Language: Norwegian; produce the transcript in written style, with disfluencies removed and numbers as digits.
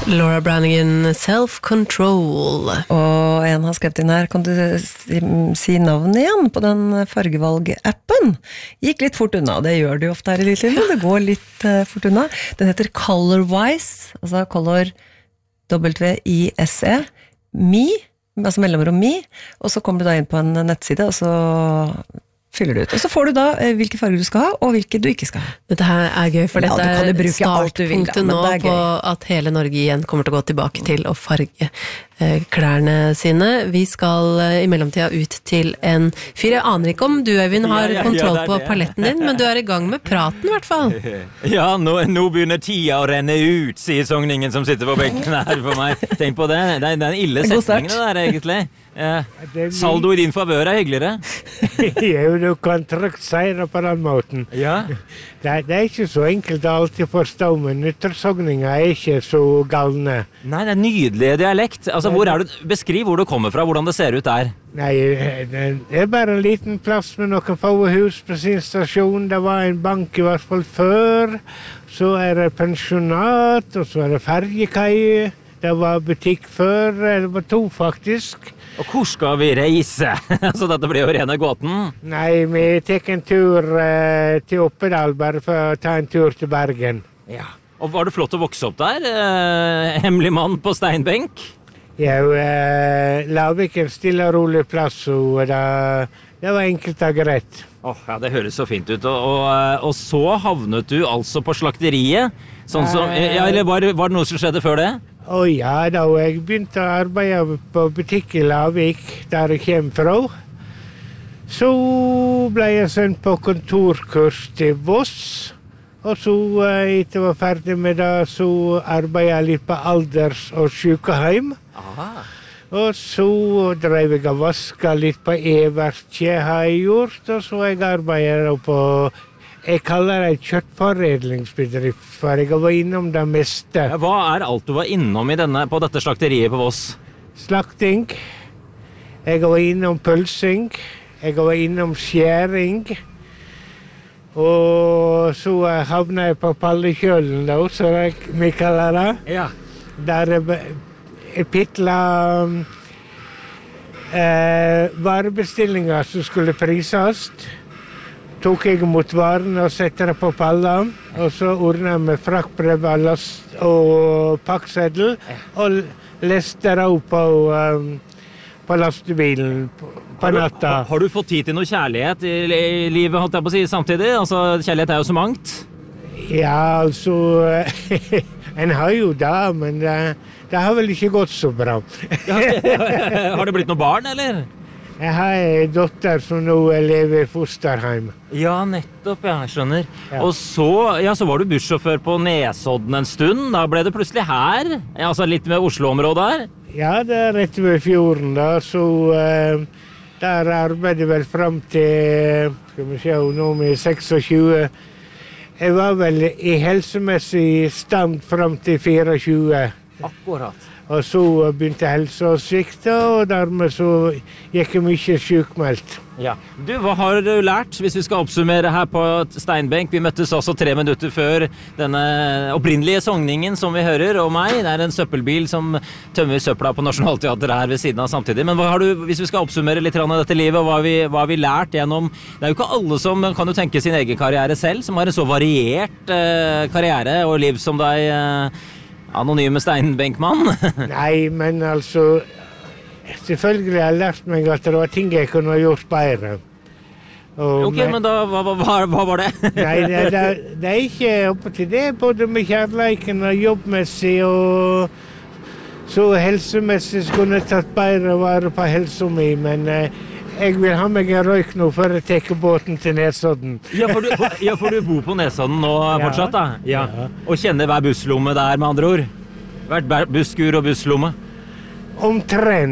Laura Branigan, Self-Control. Og en har skrevet inn her, kan du si navnet igjen på den fargevalg-appen? Gikk litt fort unna, det gjør det jo ofte her i Lillelille, det går litt fort unna. Den heter Colorwise, altså Color W-I-S-E, Me, altså mellomrom Me, og så kommer du da inn på en nettside, og så fyller du ut. Og så får du da hvilke farger du skal ha, og hvilke du ikke skal ha. Dette her er gøy, for Ja, dette du kan jo bruke alt du vil, da, startpunktet men nå det er på gøy. at hele Norge igjen kommer til å gå tilbake til å farge klærne sine. Vi skal i mellomtida ut til en fyr. Jeg aner ikke om du, Øyvind, har kontroll det er på det. paletten din, men du er i gang med praten i hvert fall. Ja, nå begynner tida å renne ut, sier sogningen som sitter på benken her for meg. Tenk på det, det er en ille God start. setning det der egentlig. Saldo i din favør er hyggeligere. Jo, du kan trygt si det på den måten. Ja. Det er ikke så enkelt å alltid forstå, men nyttårssogninger er ikke så galne. Nei, det er nydelig dialekt. Altså, beskriv hvor du kommer fra, hvordan det ser ut der. Nei, det er bare en liten plass med noen få hus på sin stasjon. Det var en bank i hvert fall før. Så er det pensjonat, og så er det ferjekai. Det var butikk før, det var 2 faktisk. Og hvor skal vi reise? Så dette blir jo rene gåten. Nei, vi tek en tur til Oppedal bare for å ta en tur til Bergen. Ja. Og var det flott å vokse opp der? Hemmelig mann på steinbenk? Ja, Lavik er en stille og rolig plass, og det var enkelt og greit. Ja, det høres så fint ut. Og så havnet du altså på slakteriet? Sånn som, eller var det noe som skjedde før det? Ja, da jeg begynte å arbeide på butikk i Lavik, der jeg kommer fra, så ble jeg sendt på kontorkurs til Voss. Og så, etter jeg var ferdig med det, så arbeidet jeg litt på alders- og sykehjem. Aha. Og så drev jeg og vasket litt på Evertje, har jeg gjort. Og så jeg arbeidet på, jeg kaller det kjøttforedlingsbedrift, for jeg var innom det meste. Hva er alt du var innom på dette slakteriet på Voss? Slakting, jeg var innom pølsing, jeg var innom skjæring. Og så havnet jeg på pallekjølen da, så vi kaller det. Ja. Der jeg pittla varebestillinger som skulle prises. Tok jeg mot varene og sette det på pallen, og så ordnet jeg med fraktbrev og pakkseddel, og leste det opp på lastebilen på natta. Har du fått tid til noe kjærlighet i livet, holdt jeg på å si, samtidig? Altså, kjærlighet er jo så mangt. Ja, altså, en har jo det, men det har vel ikke gått så bra. Har det blitt noe barn, eller? Jeg har en dotter som nå lever i fosterhjem. Ja, nettopp, jeg skjønner. Ja. Og så var du bussjåfør på Nesodden en stund. Da ble det plutselig her, altså litt med Oslo-området her. Ja, det er rett ved fjorden da, så der arbeidet vel frem til, skal vi se, nå med 26. Jeg var vel i helsemessig stand frem til 24. Akkurat. Og så begynte helsa å svikte, og dermed så gikk jeg mye sykmeldt. Ja. Du, hva har du lært, hvis vi skal oppsummere her på steinbenk? Vi møttes også 3 minutter før denne opprinnelige sogningen som vi hører, og meg. Det er en søppelbil som tømmer søpla på Nationaltheatret her ved siden av samtidig. Men hva har du, hvis vi skal oppsummere litt av dette livet, og hva har vi lært gjennom? Det er jo ikke alle som kan jo tenke sin egen karriere selv, som har en så variert karriere og liv som deg, anonyme steinbenkmann. Nei, men altså, selvfølgelig har jeg lært meg at det var ting jeg kunne ha gjort bedre. Ok, men da, hva var det? Nei, det er ikke oppe til det, både med kjærleiken og jobbmessig, og så helsemessig skulle jeg tatt bedre vare på helsa mi, men jeg vil ha meg en røyk nå før jeg tar båten til Nesodden. Ja, for du bor på Nesodden nå fortsatt, da? Ja. Og kjenner hver busslomme der, med andre ord? Hvert busskur og busslomme? Omtrent.